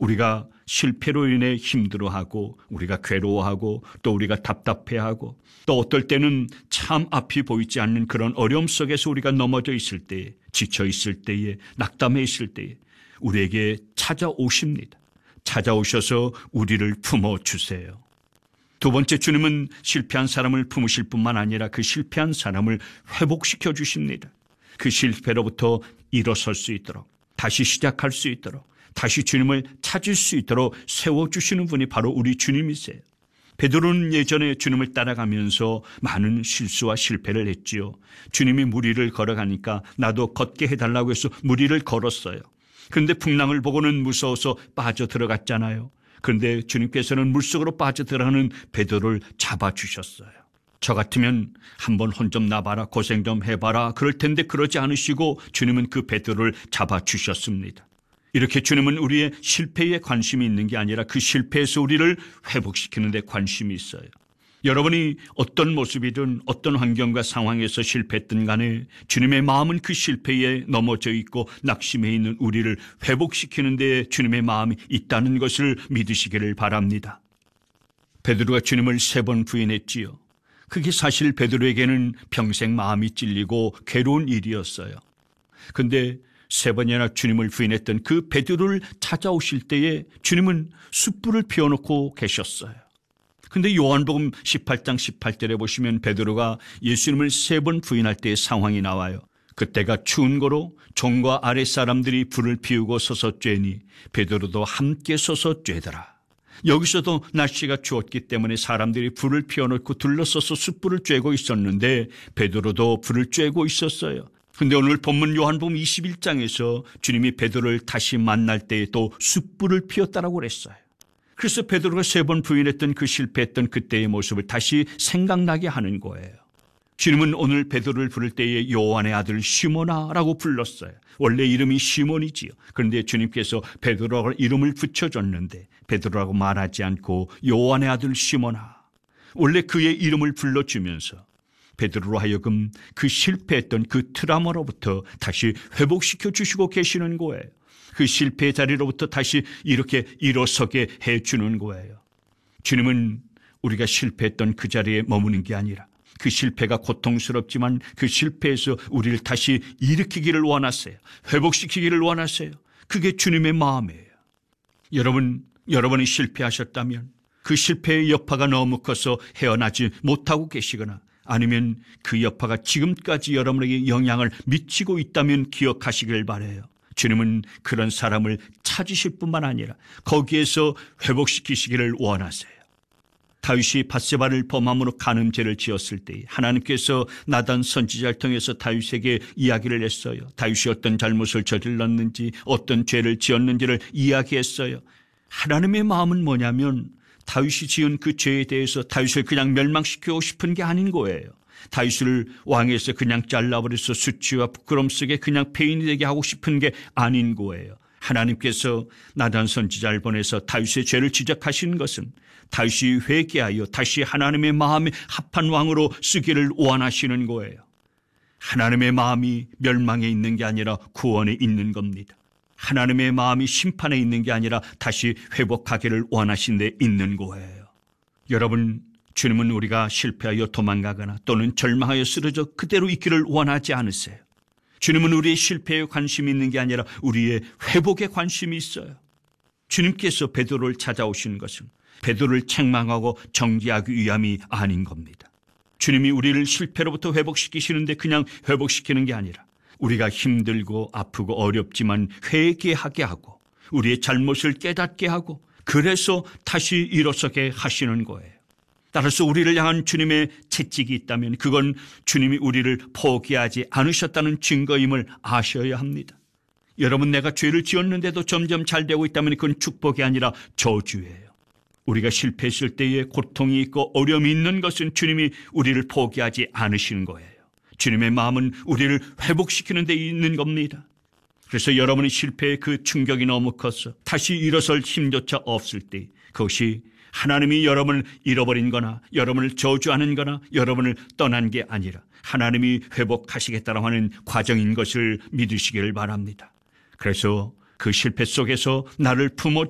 우리가 실패로 인해 힘들어하고 우리가 괴로워하고 또 우리가 답답해하고 또 어떨 때는 참 앞이 보이지 않는 그런 어려움 속에서 우리가 넘어져 있을 때에, 지쳐 있을 때에, 낙담해 있을 때에 우리에게 찾아오십니다. 찾아오셔서 우리를 품어주세요. 두 번째, 주님은 실패한 사람을 품으실 뿐만 아니라 그 실패한 사람을 회복시켜 주십니다. 그 실패로부터 일어설 수 있도록, 다시 시작할 수 있도록, 다시 주님을 찾을 수 있도록 세워주시는 분이 바로 우리 주님이세요. 베드로는 예전에 주님을 따라가면서 많은 실수와 실패를 했지요. 주님이 무리를 걸어가니까 나도 걷게 해달라고 해서 무리를 걸었어요. 그런데 풍랑을 보고는 무서워서 빠져들어갔잖아요. 그런데 주님께서는 물속으로 빠져들어가는 베드로를 잡아주셨어요. 저 같으면 한번 혼 좀 나봐라, 고생 좀 해봐라 그럴 텐데 그러지 않으시고 주님은 그 베드로를 잡아주셨습니다. 이렇게 주님은 우리의 실패에 관심이 있는 게 아니라 그 실패에서 우리를 회복시키는 데 관심이 있어요. 여러분이 어떤 모습이든 어떤 환경과 상황에서 실패했든 간에 주님의 마음은 그 실패에 넘어져 있고 낙심해 있는 우리를 회복시키는 데 주님의 마음이 있다는 것을 믿으시기를 바랍니다. 베드로가 주님을 3번 부인했지요. 그게 사실 베드로에게는 평생 마음이 찔리고 괴로운 일이었어요. 그런데 3번이나 주님을 부인했던 그 베드로를 찾아오실 때에 주님은 숯불을 피워놓고 계셨어요. 그런데 요한복음 18장 18절에 보시면 베드로가 예수님을 3번 부인할 때의 상황이 나와요. 그때가 추운 거로 종과 아랫사람들이 불을 피우고 서서 쬐니 베드로도 함께 서서 쬐더라. 여기서도 날씨가 추웠기 때문에 사람들이 불을 피워놓고 둘러서서 숯불을 쬐고 있었는데 베드로도 불을 쬐고 있었어요. 그런데 오늘 본문 요한복음 21장에서 주님이 베드로를 다시 만날 때에 또 숯불을 피웠다라고 그랬어요. 그래서 베드로가 3번 부인했던 그 실패했던 그때의 모습을 다시 생각나게 하는 거예요. 주님은 오늘 베드로를 부를 때에 요한의 아들 시몬아라고 불렀어요. 원래 이름이 시몬이지요. 그런데 주님께서 베드로라고 이름을 붙여줬는데 베드로라고 말하지 않고 요한의 아들 시몬아, 원래 그의 이름을 불러주면서 베드로로 하여금 그 실패했던 그 트라우마로부터 다시 회복시켜 주시고 계시는 거예요. 그 실패의 자리로부터 다시 이렇게 일어서게 해주는 거예요. 주님은 우리가 실패했던 그 자리에 머무는 게 아니라 그 실패가 고통스럽지만 그 실패에서 우리를 다시 일으키기를 원하세요. 회복시키기를 원하세요. 그게 주님의 마음이에요. 여러분이 실패하셨다면 그 실패의 여파가 너무 커서 헤어나지 못하고 계시거나 아니면 그 여파가 지금까지 여러분에게 영향을 미치고 있다면 기억하시길 바라요. 주님은 그런 사람을 찾으실 뿐만 아니라 거기에서 회복시키시기를 원하세요. 다윗이 밧세바를 범함으로 간음죄를 지었을 때 하나님께서 나단 선지자를 통해서 다윗에게 이야기를 했어요. 다윗이 어떤 잘못을 저질렀는지 어떤 죄를 지었는지를 이야기했어요. 하나님의 마음은 뭐냐면 다윗이 지은 그 죄에 대해서 다윗을 그냥 멸망시키고 싶은 게 아닌 거예요. 다윗을 왕에서 그냥 잘라버려서 수치와 부끄러움 속에 그냥 폐인이 되게 하고 싶은 게 아닌 거예요. 하나님께서 나단 선지자를 보내서 다윗의 죄를 지적하신 것은 다윗이 회개하여 다시 하나님의 마음에 합한 왕으로 쓰기를 원하시는 거예요. 하나님의 마음이 멸망에 있는 게 아니라 구원에 있는 겁니다. 하나님의 마음이 심판에 있는 게 아니라 다시 회복하기를 원하신 데 있는 거예요. 여러분, 주님은 우리가 실패하여 도망가거나 또는 절망하여 쓰러져 그대로 있기를 원하지 않으세요. 주님은 우리의 실패에 관심이 있는 게 아니라 우리의 회복에 관심이 있어요. 주님께서 베드로를 찾아오신 것은 베드로를 책망하고 정죄하기 위함이 아닌 겁니다. 주님이 우리를 실패로부터 회복시키시는데 그냥 회복시키는 게 아니라 우리가 힘들고 아프고 어렵지만 회개하게 하고 우리의 잘못을 깨닫게 하고 그래서 다시 일어서게 하시는 거예요. 따라서 우리를 향한 주님의 채찍이 있다면 그건 주님이 우리를 포기하지 않으셨다는 증거임을 아셔야 합니다. 여러분, 내가 죄를 지었는데도 점점 잘 되고 있다면 그건 축복이 아니라 저주예요. 우리가 실패했을 때에 고통이 있고 어려움이 있는 것은 주님이 우리를 포기하지 않으시는 거예요. 주님의 마음은 우리를 회복시키는 데 있는 겁니다. 그래서 여러분의 실패의 그 충격이 너무 커서 다시 일어설 힘조차 없을 때 그것이 하나님이 여러분을 잃어버린 거나 여러분을 저주하는 거나 여러분을 떠난 게 아니라 하나님이 회복하시겠다고 하는 과정인 것을 믿으시기를 바랍니다. 그래서 그 실패 속에서 나를 품어주시고